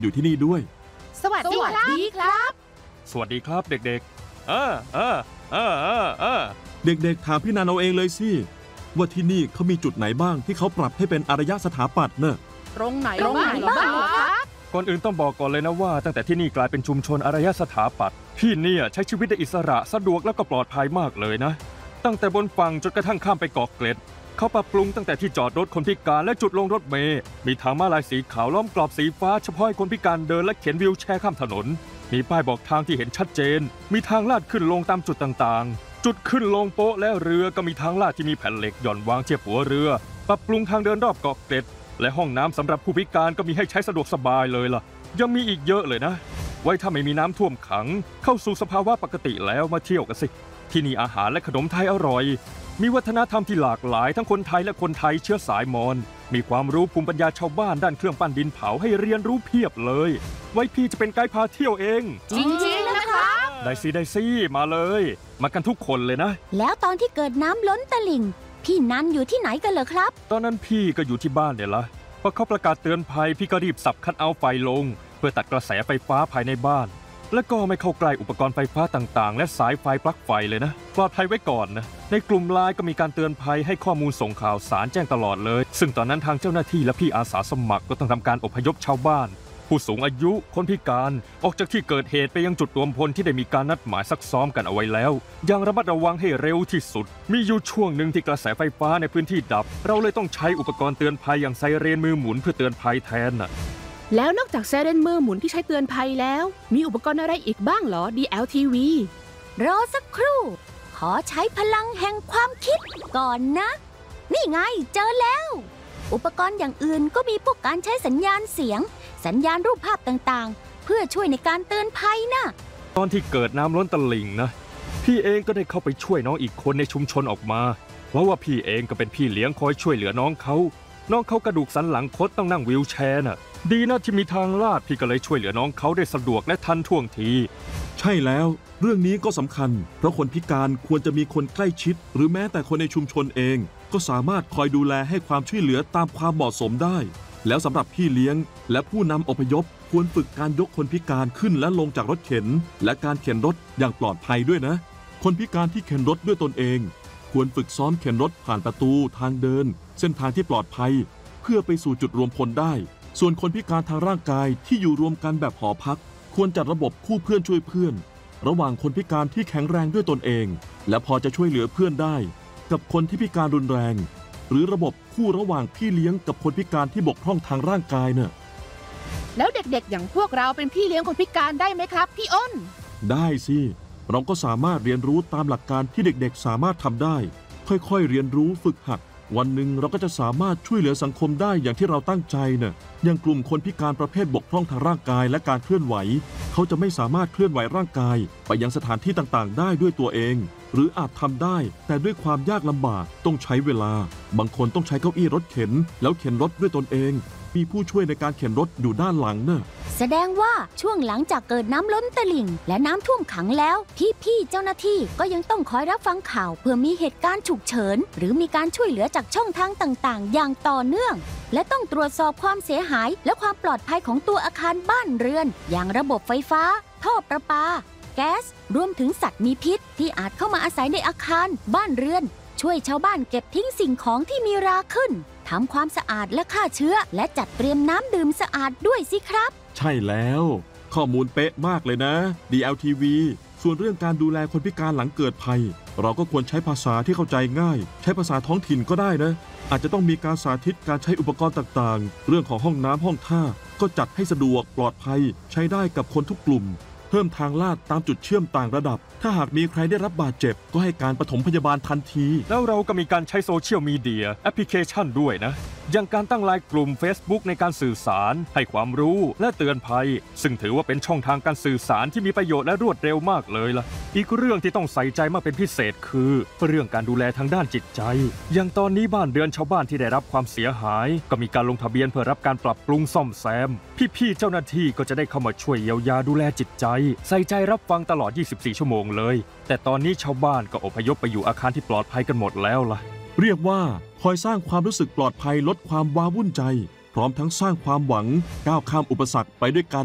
อยู่ที่นี่ด้วยสวัสดีครับสวัสดีครับเด็กๆเด็กๆถามพี่นันเอาเองเลยสิว่าที่นี่เขามีจุดไหนบ้างที่เขาปรับให้เป็นอารยสถาปัตย์เนอะตรงไหนบ้างครับก่อนอื่นต้องบอกก่อนเลยนะว่าตั้งแต่ที่นี่กลายเป็นชุมชนอารยสถาปัตย์ที่นี่ใช้ชีวิตได้อิสระสะดวกแล้วก็ปลอดภัยมากเลยนะตั้งแต่บนฝั่งจนกระทั่งข้ามไปเกาะเกร็ดเขาปรับปรุงตั้งแต่ที่จอดรถคนพิการและจุดลงรถเมล์มีทางม้าลายสีขาวล้อมกรอบสีฟ้าเฉพาะให้คนพิการเดินและเข็นวีลแชร์ข้ามถนนมีป้ายบอกทางที่เห็นชัดเจนมีทางลาดขึ้นลงตามจุดต่างๆจุดขึ้นลงโป๊ะและเรือก็มีทางลาดที่มีแผ่นเหล็กหย่อนวางเทียบหัวเรือปรับปรุงทางเดินรอบเกาะเกร็ดและห้องน้ำสำหรับผู้พิการก็มีให้ใช้สะดวกสบายเลยล่ะยังมีอีกเยอะเลยนะไว้ถ้าไม่มีน้ำท่วมขังเข้าสู่สภาวะปกติแล้วมาเที่ยวกันสิที่นี่อาหารและขนมไทยอร่อยมีวัฒนธรรมที่หลากหลายทั้งคนไทยและคนไทยเชื้อสายมอญมีความรู้ภูมิปัญญาชาวบ้านด้านเครื่องปั้นดินเผาให้เรียนรู้เพียบเลยไว้พี่จะเป็นไกด์พาเที่ยวเองจริงๆนะครับได้สิมาเลยมากันทุกคนเลยนะแล้วตอนที่เกิดน้ำล้นตลิ่งพี่นันอยู่ที่ไหนกันเหรอครับตอนนั้นพี่ก็อยู่ที่บ้านเนี่ยละพอเขาประกาศเตือนภัยพี่ก็รีบสับคัทเอาท์ไฟลงเพื่อตัดกระแสไฟฟ้าภายในบ้านและก็ไม่เข้าใกล้อุปกรณ์ไฟฟ้าต่างๆและสายไฟปลั๊กไฟเลยนะปลอดภัยไว้ก่อนนะในกลุ่มไลน์ก็มีการเตือนภัยให้ข้อมูลส่งข่าวสารแจ้งตลอดเลยซึ่งตอนนั้นทางเจ้าหน้าที่และพี่อาสาสมัครก็ต้องทำการอพยพชาวบ้านผู้สูงอายุคนพิการออกจากที่เกิดเหตุไปยังจุดรวมพลที่ได้มีการนัดหมายซักซ้อมกันเอาไว้แล้วอย่างระมัดระวังให้เร็วที่สุดมีอยู่ช่วงหนึ่งที่กระแสไฟฟ้าในพื้นที่ดับเราเลยต้องใช้อุปกรณ์เตือนภัยอย่างไซเรนมือหมุนเพื่อเตือนภัยแทนน่ะแล้วนอกจากไซเรนมือหมุนที่ใช้เตือนภัยแล้วมีอุปกรณ์อะไรอีกบ้างเหรอ DLTV รอสักครู่ขอใช้พลังแห่งความคิดก่อนนะนี่ไงเจอแล้วอุปกรณ์อย่างอื่นก็มีพวกการใช้สัญญาณเสียงสัญญาณรูปภาพต่างๆเพื่อช่วยในการเตือนภัยนะตอนที่เกิดน้ำล้นตลิ่งนะพี่เองก็ได้เข้าไปช่วยน้องอีกคนในชุมชนออกมาเพราะว่าพี่เองก็เป็นพี่เลี้ยงคอยช่วยเหลือน้องเขากระดูกสันหลังคดต้องนั่งวีลแชร์น่ะดีนะที่มีทางลาดพี่ก็เลยช่วยเหลือน้องเขาได้สะดวกและทันท่วงทีใช่แล้วเรื่องนี้ก็สำคัญเพราะคนพิการควรจะมีคนใกล้ชิดหรือแม้แต่คนในชุมชนเองก็สามารถคอยดูแลให้ความช่วยเหลือตามความเหมาะสมได้แล้วสำหรับพี่เลี้ยงและผู้นำอพยพควรฝึกการยกคนพิการขึ้นและลงจากรถเข็นและการเข็นรถอย่างปลอดภัยด้วยนะคนพิการที่เข็นรถด้วยตนเองควรฝึกซ้อมเข็นรถผ่านประตูทางเดินเส้นทางที่ปลอดภัยเพื่อไปสู่จุดรวมพลได้ส่วนคนพิการทางร่างกายที่อยู่รวมกันแบบหอพักควรจัดระบบคู่เพื่อนช่วยเพื่อนระหว่างคนพิการที่แข็งแรงด้วยตนเองและพอจะช่วยเหลือเพื่อนได้กับคนที่พิการรุนแรงหรือระบบคู่ระหว่างพี่เลี้ยงกับคนพิการที่บกพร่องทางร่างกายเนี่ยแล้วเด็กๆอย่างพวกเราเป็นพี่เลี้ยงคนพิการได้ไหมครับพี่อ้นได้สิเราก็สามารถเรียนรู้ตามหลักการที่เด็กๆสามารถทำได้ค่อยๆเรียนรู้ฝึกหัดวันหนึ่งเราก็จะสามารถช่วยเหลือสังคมได้อย่างที่เราตั้งใจเนี่ยอย่างกลุ่มคนพิการประเภทบกพร่องทางร่างกายและการเคลื่อนไหวเขาจะไม่สามารถเคลื่อนไหวร่างกายไปยังสถานที่ต่างๆได้ด้วยตัวเองหรืออาจทำได้แต่ด้วยความยากลำบากต้องใช้เวลาบางคนต้องใช้เก้าอี้รถเข็นแล้วเข็นรถด้วยตนเองมีผู้ช่วยในการเข็นรถอยู่ด้านหลังเนอะแสดงว่าช่วงหลังจากเกิดน้ำล้นตลิ่งและน้ำท่วมขังแล้วพี่ๆเจ้าหน้าที่ก็ยังต้องคอยรับฟังข่าวเพื่อมีเหตุการณ์ฉุกเฉินหรือมีการช่วยเหลือจากช่องทางต่างๆอย่างต่อเนื่องและต้องตรวจสอบความเสียหายและความปลอดภัยของตัวอาคารบ้านเรือนอย่างระบบไฟฟ้าท่อประปาแก๊สรวมถึงสัตว์มีพิษที่อาจเข้ามาอาศัยในอาคารบ้านเรือนช่วยชาวบ้านเก็บทิ้งสิ่งของที่มีราขึ้นทำความสะอาดและฆ่าเชื้อและจัดเตรียมน้ำดื่มสะอาดด้วยสิครับใช่แล้วข้อมูลเป๊ะมากเลยนะ DLTV ส่วนเรื่องการดูแลคนพิการหลังเกิดภัยเราก็ควรใช้ภาษาที่เข้าใจง่ายใช้ภาษาท้องถิ่นก็ได้นะอาจจะต้องมีการสาธิตการใช้อุปกรณ์ต่างๆเรื่องของห้องน้ำห้องท่าก็จัดให้สะดวกปลอดภัยใช้ได้กับคนทุกกลุ่มเพิ่มทางลาดตามจุดเชื่อมต่างระดับถ้าหากมีใครได้รับบาดเจ็บก็ให้การปฐมพยาบาลทันทีแล้วเราก็มีการใช้โซเชียลมีเดียแอปพลิเคชันด้วยนะอย่างการตั้งไลน์กลุ่ม Facebook ในการสื่อสารให้ความรู้และเตือนภัยซึ่งถือว่าเป็นช่องทางการสื่อสารที่มีประโยชน์และรวดเร็วมากเลยล่ะอีกเรื่องที่ต้องใส่ใจมากเป็นพิเศษคือเรื่องการดูแลทางด้านจิตใจอย่างตอนนี้บ้านเรือนชาวบ้านที่ได้รับความเสียหายก็มีการลงทะเบียนเพื่อรับการปรับปรุงซ่อมแซมพี่ๆเจ้าหน้าที่ก็จะได้เข้ามาช่วยเยียวยาดูแลจิตใจใส่ใจรับฟังตลอด 24 ชั่วโมงเลยแต่ตอนนี้ชาวบ้านก็อพยพไปอยู่อาคารที่ปลอดภัยกันหมดแล้วล่ะเรียกว่าคอยสร้างความรู้สึกปลอดภัยลดความว้าวุ่นใจพร้อมทั้งสร้างความหวังก้าวข้ามอุปสรรคไปด้วยกัน